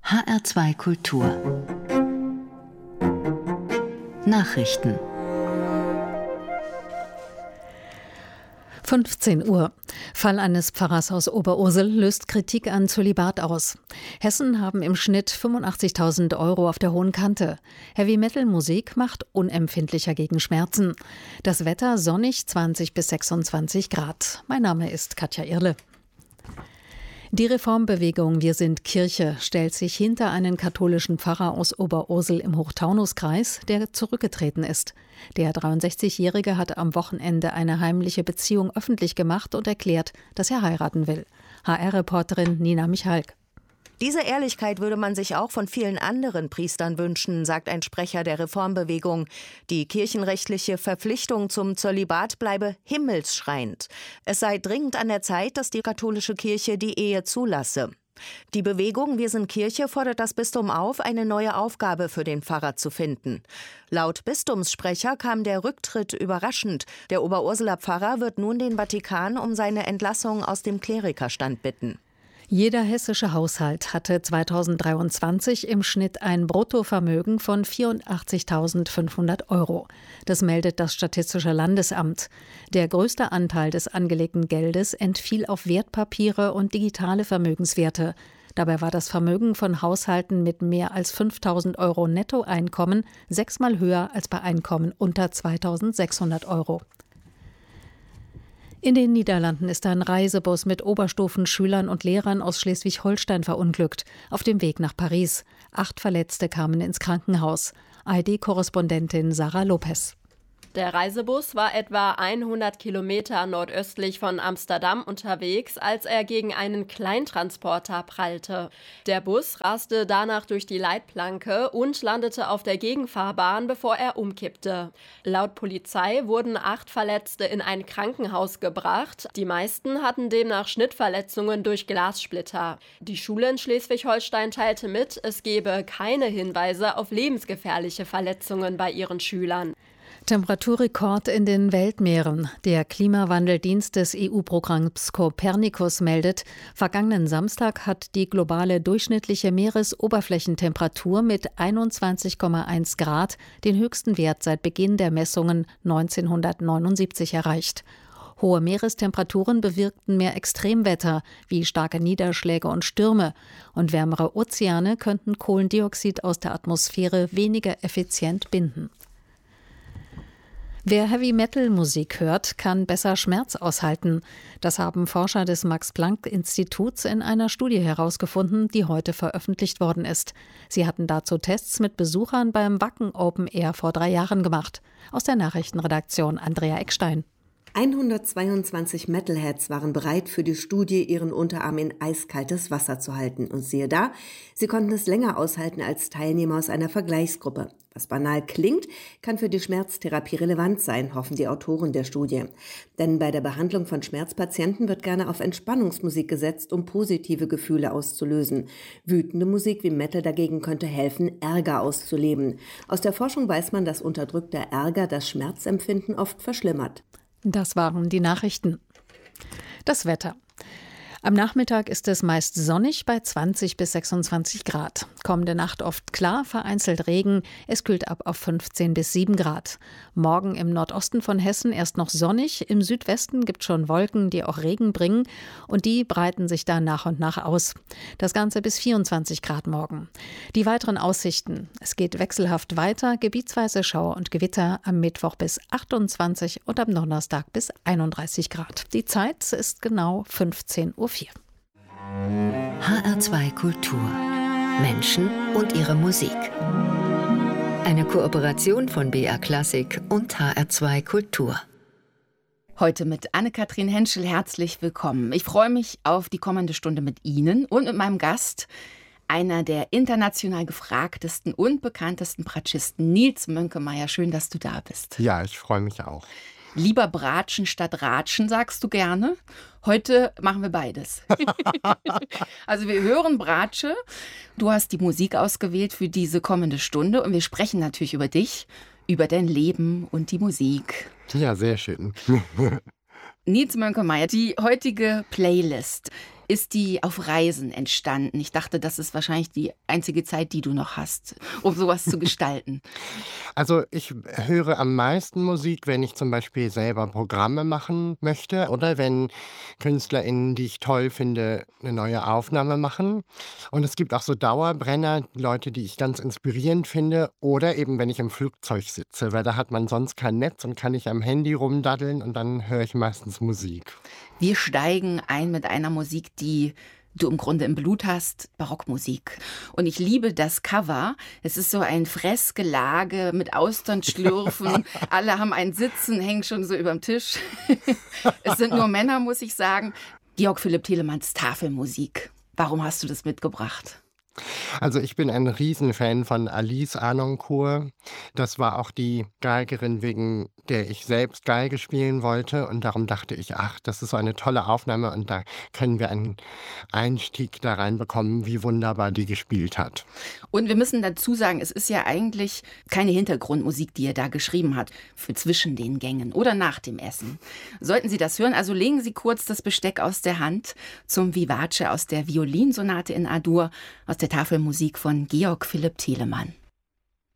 HR2 Kultur Nachrichten 15 Uhr. Fall eines Pfarrers aus Oberursel löst Kritik an Zölibat aus. Hessen haben im Schnitt 85.000 € auf der hohen Kante. Heavy-Metal-Musik macht unempfindlicher gegen Schmerzen. Das Wetter sonnig 20 bis 26 Grad. Mein Name ist Katja Irle. Die Reformbewegung Wir sind Kirche stellt sich hinter einen katholischen Pfarrer aus Oberursel im Hochtaunuskreis, der zurückgetreten ist. Der 63-Jährige hat am Wochenende eine heimliche Beziehung öffentlich gemacht und erklärt, dass er heiraten will. HR-Reporterin Nina Michalk. Diese Ehrlichkeit würde man sich auch von vielen anderen Priestern wünschen, sagt ein Sprecher der Reformbewegung. Die kirchenrechtliche Verpflichtung zum Zölibat bleibe himmelsschreiend. Es sei dringend an der Zeit, dass die katholische Kirche die Ehe zulasse. Die Bewegung Wir sind Kirche fordert das Bistum auf, eine neue Aufgabe für den Pfarrer zu finden. Laut Bistumssprecher kam der Rücktritt überraschend. Der Oberurseler Pfarrer wird nun den Vatikan um seine Entlassung aus dem Klerikerstand bitten. Jeder hessische Haushalt hatte 2023 im Schnitt ein Bruttovermögen von 84.500 €. Das meldet das Statistische Landesamt. Der größte Anteil des angelegten Geldes entfiel auf Wertpapiere und digitale Vermögenswerte. Dabei war das Vermögen von Haushalten mit mehr als 5.000 € Nettoeinkommen sechsmal höher als bei Einkommen unter 2.600 €. In den Niederlanden ist ein Reisebus mit Oberstufenschülern und Lehrern aus Schleswig-Holstein verunglückt, auf dem Weg nach Paris. 8 Verletzte kamen ins Krankenhaus. ARD-Korrespondentin Sarah Lopez. Der Reisebus war etwa 100 Kilometer nordöstlich von Amsterdam unterwegs, als er gegen einen Kleintransporter prallte. Der Bus raste danach durch die Leitplanke und landete auf der Gegenfahrbahn, bevor er umkippte. Laut Polizei wurden 8 Verletzte in ein Krankenhaus gebracht. Die meisten hatten demnach Schnittverletzungen durch Glassplitter. Die Schule in Schleswig-Holstein teilte mit, es gebe keine Hinweise auf lebensgefährliche Verletzungen bei ihren Schülern. Temperaturrekord in den Weltmeeren. Der Klimawandeldienst des EU-Programms Copernicus meldet, vergangenen Samstag hat die globale durchschnittliche Meeresoberflächentemperatur mit 21,1 Grad den höchsten Wert seit Beginn der Messungen 1979 erreicht. Hohe Meerestemperaturen bewirkten mehr Extremwetter wie starke Niederschläge und Stürme. Und wärmere Ozeane könnten Kohlendioxid aus der Atmosphäre weniger effizient binden. Wer Heavy-Metal-Musik hört, kann besser Schmerz aushalten. Das haben Forscher des Max-Planck-Instituts in einer Studie herausgefunden, die heute veröffentlicht worden ist. Sie hatten dazu Tests mit Besuchern beim Wacken Open Air vor 3 Jahren gemacht. Aus der Nachrichtenredaktion Andrea Eckstein. 122 Metalheads waren bereit, für die Studie ihren Unterarm in eiskaltes Wasser zu halten. Und siehe da, sie konnten es länger aushalten als Teilnehmer aus einer Vergleichsgruppe. Was banal klingt, kann für die Schmerztherapie relevant sein, hoffen die Autoren der Studie. Denn bei der Behandlung von Schmerzpatienten wird gerne auf Entspannungsmusik gesetzt, um positive Gefühle auszulösen. Wütende Musik wie Metal dagegen könnte helfen, Ärger auszuleben. Aus der Forschung weiß man, dass unterdrückter Ärger das Schmerzempfinden oft verschlimmert. Das waren die Nachrichten. Das Wetter. Am Nachmittag ist es meist sonnig bei 20 bis 26 Grad. Kommende Nacht oft klar, vereinzelt Regen. Es kühlt ab auf 15 bis 7 Grad. Morgen im Nordosten von Hessen erst noch sonnig. Im Südwesten gibt es schon Wolken, die auch Regen bringen. Und die breiten sich dann nach und nach aus. Das Ganze bis 24 Grad morgen. Die weiteren Aussichten. Es geht wechselhaft weiter. Gebietsweise Schauer und Gewitter am Mittwoch bis 28 und am Donnerstag bis 31 Grad. Die Zeit ist genau 15:04 Uhr. HR2 Kultur Menschen und ihre Musik. Eine Kooperation von BR Klassik und HR2 Kultur. Heute mit Anne-Kathrin Henschel herzlich willkommen. Ich freue mich auf die kommende Stunde mit Ihnen und mit meinem Gast, einer der international gefragtesten und bekanntesten Bratschisten, Nils Mönkemeyer. Schön, dass du da bist. Ja, ich freue mich auch. Lieber Bratschen statt Ratschen, sagst du gerne. Heute machen wir beides. Also wir hören Bratsche. Du hast die Musik ausgewählt für diese kommende Stunde und wir sprechen natürlich über dich, über dein Leben und die Musik. Ja, sehr schön. Nils Mönkemeyer, die heutige Playlist. ist die auf Reisen entstanden? Ich dachte, das ist wahrscheinlich die einzige Zeit, die du noch hast, um sowas zu gestalten. Also ich höre am meisten Musik, wenn ich zum Beispiel selber Programme machen möchte oder wenn KünstlerInnen, die ich toll finde, eine neue Aufnahme machen. Und es gibt auch so Dauerbrenner, Leute, die ich ganz inspirierend finde oder eben, wenn ich im Flugzeug sitze, weil da hat man sonst kein Netz und kann ich am Handy rumdaddeln und dann höre ich meistens Musik. Wir steigen ein mit einer Musik, die du im Grunde im Blut hast, Barockmusik. Und ich liebe das Cover. Es ist so ein Fressgelage mit Austernschlürfen. Alle haben ein Sitzen, hängen schon so überm Tisch. Es sind nur Männer, muss ich sagen. Georg Philipp Telemanns Tafelmusik. Warum hast du das mitgebracht? Also ich bin ein Riesenfan von Alice Arnoncourt. Das war auch die Geigerin, wegen der ich selbst Geige spielen wollte. Und darum dachte ich, ach, das ist so eine tolle Aufnahme und da können wir einen Einstieg da reinbekommen, wie wunderbar die gespielt hat. Und wir müssen dazu sagen, es ist ja eigentlich keine Hintergrundmusik, die er da geschrieben hat, für zwischen den Gängen oder nach dem Essen. Sollten Sie das hören, also legen Sie kurz das Besteck aus der Hand zum Vivace aus der Violinsonate in A-Dur, aus der Tafelmusik von Georg Philipp Telemann.